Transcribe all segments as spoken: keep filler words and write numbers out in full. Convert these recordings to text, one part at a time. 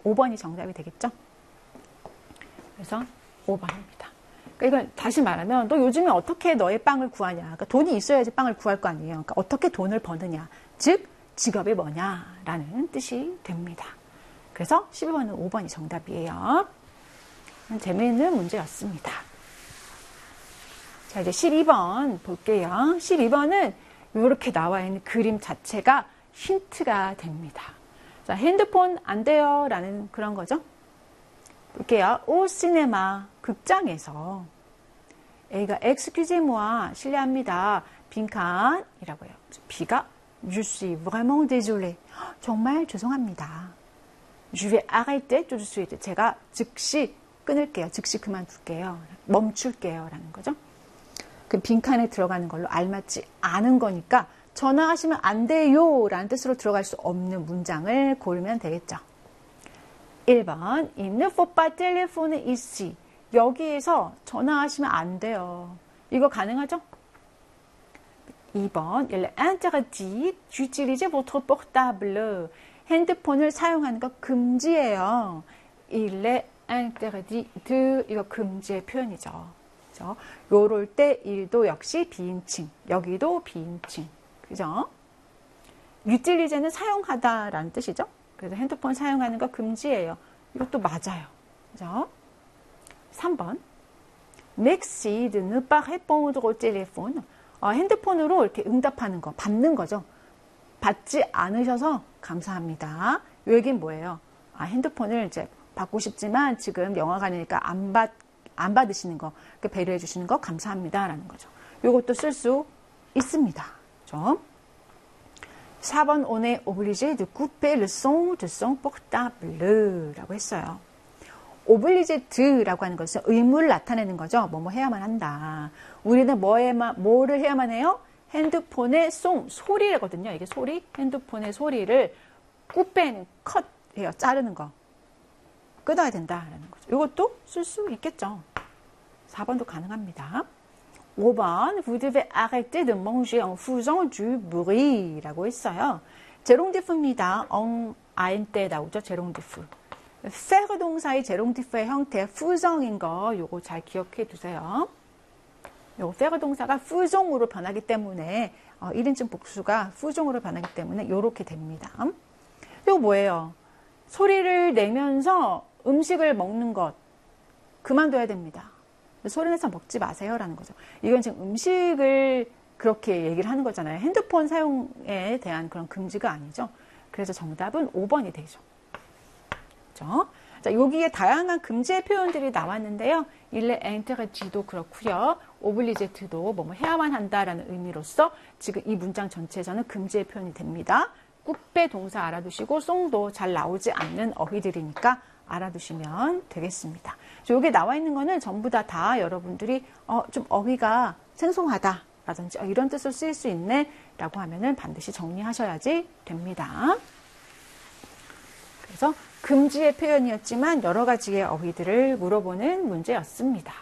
오 번이 정답이 되겠죠? 그래서 오 번입니다. 그러니까 이건 다시 말하면 너 요즘에 어떻게 너의 빵을 구하냐. 그러니까 돈이 있어야지 빵을 구할 거 아니에요. 그러니까 어떻게 돈을 버느냐. 즉 직업이 뭐냐라는 뜻이 됩니다. 그래서 십일 번은 오 번이 정답이에요. 재미있는 문제였습니다. 자, 이제 십이 번 볼게요. 십이 번은 이렇게 나와 있는 그림 자체가 힌트가 됩니다. 자, 핸드폰 안 돼요 라는 그런 거죠. 볼게요. 오 시네마 극장에서 A가 excusez-moi 실례합니다. 빈칸이라고 해요. B가 je suis vraiment désolé 정말 죄송합니다. Je vais arrêter tout de suite 제가 즉시 끊을게요. 즉시 그만둘게요. 멈출게요 라는 거죠. 그 빈칸에 들어가는 걸로 알맞지 않은 거니까 전화하시면 안 돼요 라는 뜻으로 들어갈 수 없는 문장을 고르면 되겠죠. 일 번 Il ne faut pas téléphoner ici 여기에서 전화하시면 안 돼요. 이거 가능하죠? 이 번 Il est interdit d'utiliser votre portable 핸드폰을 사용하는 거 금지예요. Il est interdit de 이거 금지의 표현이죠. 그죠? 요럴 때 일도 역시 비인칭, 여기도 비인칭. 그죠? utilise는 사용하다라는 뜻이죠. 그래서 핸드폰 사용하는 거 금지예요. 이것도 맞아요. 그죠? 삼 번. Merci de ne pas répondre au téléphone. 어, 핸드폰으로 이렇게 응답하는 거, 받는 거죠. 받지 않으셔서 감사합니다. 이 얘기는 뭐예요? 아, 핸드폰을 이제 받고 싶지만 지금 영화관이니까 안 받, 안 받으시는 거, 배려해 주시는 거 감사합니다. 라는 거죠. 이것도 쓸 수 있습니다. 그렇죠? 사 번, on est obligé de couper le son de son portable 라고 했어요. oblige라고 하는 것은 의무를 나타내는 거죠. 뭐뭐 해야만 한다. 우리는 뭐에만, 뭐를 해야만 해요? 핸드폰의 송, 소리거든요. 이게 소리, 핸드폰의 소리를 coupe는 컷 해요. 자르는 거. 끊어야 된다라는 거죠. 이것도 쓸 수 있겠죠. 사 번도 가능합니다. 오 번, vous devez arrêter de manger en faisant du bruit 라고 했어요. 제롱디프입니다. 엉, 아인 때 나오죠. 제롱디프. faire 동사의 제롱디프의 형태, fu성인 거 요거 잘 기억해 두세요. 요거 faire 동사가 fu성으로 변하기 때문에 어, 일 인칭 복수가 fu성으로 변하기 때문에 요렇게 됩니다. 이거 뭐예요? 소리를 내면서 음식을 먹는 것 그만둬야 됩니다. 소리 내서 먹지 마세요 라는 거죠. 이건 지금 음식을 그렇게 얘기를 하는 거잖아요. 핸드폰 사용에 대한 그런 금지가 아니죠. 그래서 정답은 오 번이 되죠. 그렇죠? 자, 여기에 다양한 금지의 표현들이 나왔는데요. 일레 엔테르지도 그렇고요. 오블리제트도 뭐뭐 해야만 한다라는 의미로서 지금 이 문장 전체에서는 금지의 표현이 됩니다. 꾸페 동사 알아두시고 송도 잘 나오지 않는 어휘들이니까 알아두시면 되겠습니다. 여기 나와 있는 거는 전부 다, 다 여러분들이 어, 좀 어휘가 생소하다 라든지 어, 이런 뜻을 쓰일 수 있네 라고 하면은 반드시 정리하셔야지 됩니다. 그래서 금지의 표현이었지만 여러 가지의 어휘들을 물어보는 문제였습니다.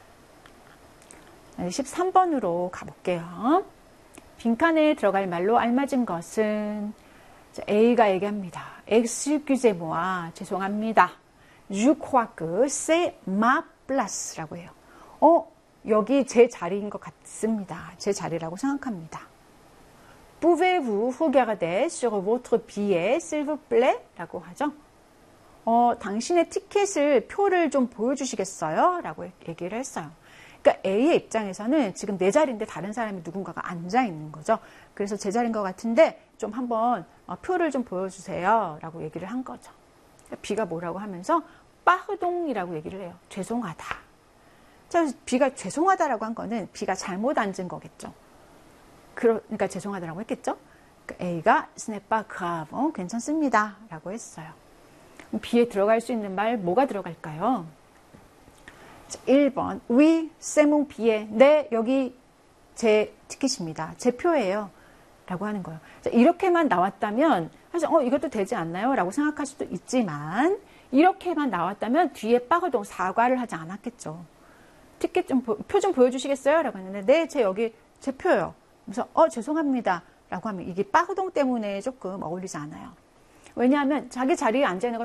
십삼 번으로 가볼게요. 빈칸에 들어갈 말로 알맞은 것은 A가 얘기합니다. Excusez-moi, 죄송합니다. Je crois que c'est ma place 라고 해요. 어, 여기 제 자리인 것 같습니다. 제 자리라고 생각합니다. Pouvez-vous regarder sur votre billet, s'il vous plaît? 라고 하죠. 어, 당신의 티켓을, 표를 좀 보여주시겠어요? 라고 얘기를 했어요. 그러니까 A의 입장에서는 지금 내 자리인데 다른 사람이 누군가가 앉아 있는 거죠. 그래서 제 자리인 것 같은데 좀 한번 어, 표를 좀 보여주세요. 라고 얘기를 한 거죠. B가 뭐라고 하면서 빠흐동이라고 얘기를 해요. 죄송하다. 자, B가 죄송하다라고 한 거는 B가 잘못 앉은 거겠죠. 그러니까 죄송하다라고 했겠죠. 그러니까 A가 ce n'est pas grave, 어, 괜찮습니다. 라고 했어요. B에 들어갈 수 있는 말 뭐가 들어갈까요? 자, 일 번 Oui, c'est mon billet. 네, 여기 제 티켓입니다. 제 표예요. 라고 하는 거예요. 자, 이렇게만 나왔다면 사실 어, 이것도 되지 않나요? 라고 생각할 수도 있지만 이렇게만 나왔다면 뒤에 빠그동 사과를 하지 않았겠죠. 티켓 좀, 표 좀 보여주시겠어요? 라고 했는데 네, 제 여기 제 표요. 그래서 어, 죄송합니다. 라고 하면 이게 빠그동 때문에 조금 어울리지 않아요. 왜냐하면 자기 자리에 앉아있는 거